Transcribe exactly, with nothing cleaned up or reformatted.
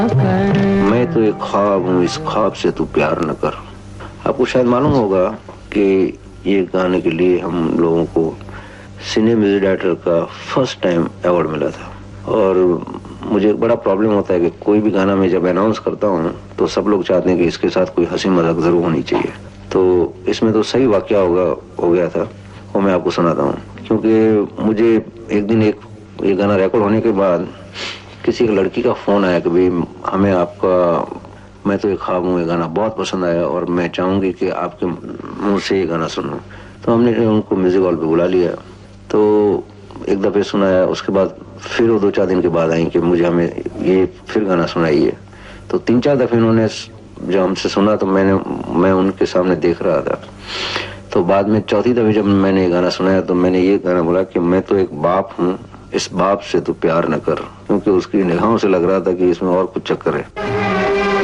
मैं तो एक ख्वाब हूँ, इस ख्वाब से तू प्यार न कर। आपको शायद मालूम होगा कि ये गाने के लिए हम लोगों को सिने म्यूजिक डायरेक्टर का फर्स्ट टाइम अवार्ड मिला था। और मुझे एक बड़ा प्रॉब्लम होता है कि कोई भी गाना मैं जब अनाउंस करता हूँ तो सब लोग चाहते हैं कि इसके साथ कोई हंसी मजाक जरूर होनी चाहिए। तो इसमें तो सही वाकया होगा हो गया था, वो मैं आपको सुनाता हूँ। क्योंकि मुझे एक दिन एक ये गाना रिकॉर्ड होने के बाद किसी एक लड़की का फोन आया कि भाई हमें आपका मैं तो एक ख्वाब हूँ ये गाना बहुत पसंद आया और मैं चाहूंगी कि आपके मुंह से ये गाना सुनूं। तो हमने उनको म्यूजिक हॉल पे बुला लिया, तो एक दफे सुनाया, उसके बाद फिर वो दो चार दिन के बाद आई कि मुझे हमें ये फिर गाना सुनाइए। तो तीन चार दफे उन्होंने जब हमसे सुना तो मैंने मैं उनके सामने देख रहा था। तो बाद में चौथी दफे जब मैंने ये गाना सुनाया तो मैंने ये गाना बोला कि मैं तो एक बाप हूँ, इस बाप से तू प्यार न कर, क्योंकि उसकी निगाहों से लग रहा था कि इसमें और कुछ चक्कर है।